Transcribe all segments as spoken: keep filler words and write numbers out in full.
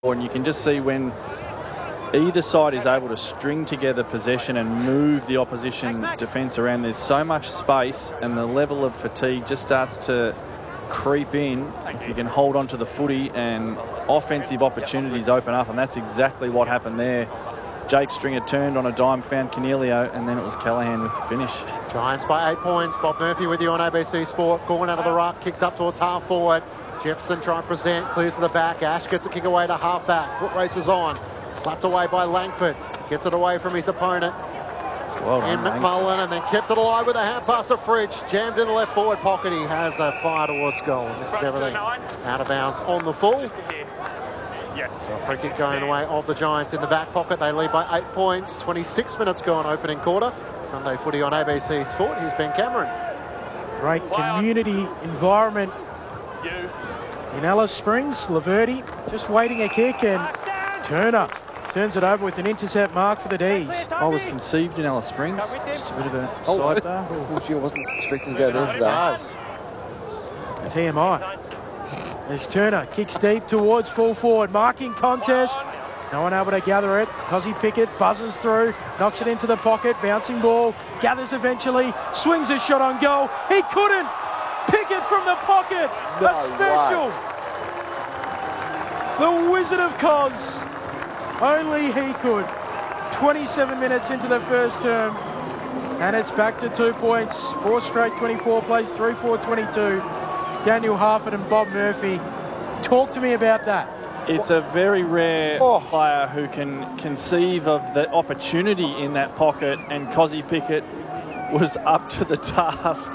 And you can just see when either side is able to string together possession and move the opposition defence around, there's so much space and the level of fatigue just starts to creep in if you can hold on to the footy and offensive opportunities open up, and that's exactly what happened there. Jake Stringer turned on a dime, found Cornelio, and then it was Callaghan with the finish. Giants by eight points. Bob Murphy with you on A B C Sport. Gorn out of the ruck, kicks up towards half forward. Jefferson trying to present, clears to the back. Ash gets a kick away to half back. Foot races on. Slapped away by Langford. Gets it away from his opponent. Well and done, McMullen, and then kept it alive with a hand pass to Fridge. Jammed in the left forward pocket. He has a fire towards goal. This is everything out of bounds on the full. Yes. So a free kick going the way of the Giants in the back pocket. They lead by eight points. twenty-six minutes gone opening quarter. Sunday footy on A B C Sport. Here's Ben Cameron. Great community environment You. in Alice Springs. Laverty just waiting a kick, and Turner turns it over with an intercept mark for the D's. I was conceived in Alice Springs. Just a bit of a Oh, sidebar. oh, gee, I wasn't expecting to go there today. T M I. As Turner kicks deep towards full forward. Marking contest. No one able to gather it. Cozzy Pickett buzzes through, knocks it into the pocket. Bouncing ball. Gathers eventually. Swings a shot on goal. He couldn't. Pickett from the pocket. No a special. way. The Wizard of Cos. Only he could. twenty-seven minutes into the first term. And it's back to two points. Four straight twenty-four plays, three four twenty-two. Daniel Harford and Bob Murphy. Talk to me about that. It's a very rare Oh. player who can conceive of the opportunity in that pocket, and Cozzy Pickett was up to the task.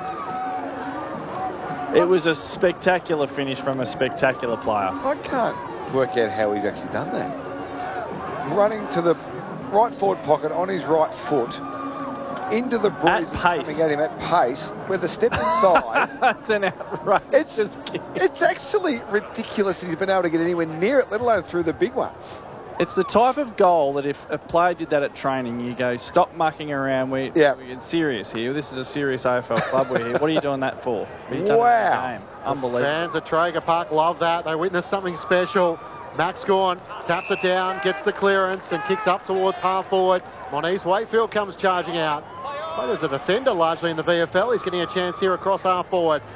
It was a spectacular finish from a spectacular player. I can't work out how he's actually done that. Running to the right forward pocket on his right foot, into the breeze that's pace. coming at him at pace, with the step inside. That's an outrageous It's, kick. it's actually ridiculous that he's been able to get anywhere near it, let alone through the big ones. It's the type of goal that if a player did that at training, you go, stop mucking around. We, Yeah. we get serious here. This is a serious A F L club we're here. What are you doing that for? He's done Wow. it in the game. Unbelievable. Fans at Traeger Park love that. They witness something special. Max Gawn taps it down, gets the clearance, and kicks up towards half forward. Moniz Wakefield comes charging out. Well, as a defender largely in the V F L, he's getting a chance here across half forward.